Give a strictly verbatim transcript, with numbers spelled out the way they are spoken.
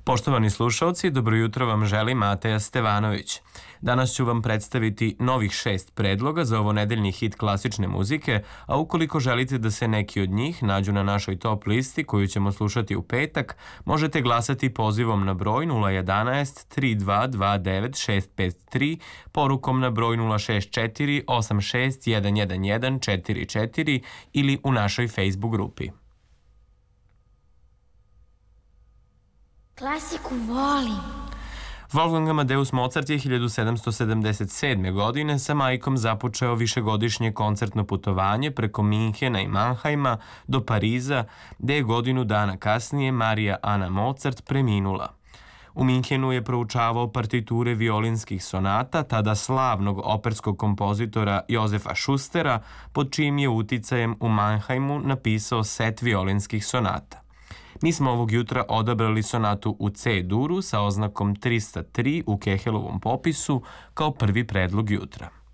Poštovani slušalci, dobro jutro vam želi Mateja Stevanović. Danas ću vam predstaviti novih šest predloga za ovo nedeljni hit klasične muzike, a ukoliko želite da se neki od njih nađu na našoj top listi koju ćemo slušati u petak, možete glasati pozivom na broj nula jedanaest tri dva dva devet šest pet tri, porukom na broj nula šest četiri osam šest jedan jedan jedan četiri četiri ili u našoj Facebook grupi. Klasiku volim. Wolfgang Amadeus Mozart je hiljadu sedamsto sedamdeset sedme. godine sa majkom započeo višegodišnje koncertno putovanje preko Minhena i Mannheima do Pariza, gde je godinu dana kasnije Marija Ana Mozart preminula. U Minhenu je proučavao partiture violinskih sonata tada slavnog operskog kompozitora Jozefa Schustera, pod čijim je uticajem u Mannheimu napisao set violinskih sonata. Mi smo ovog jutra odabrali sonatu u C-duru sa oznakom trista tri u Kehelovom popisu kao prvi predlog jutra.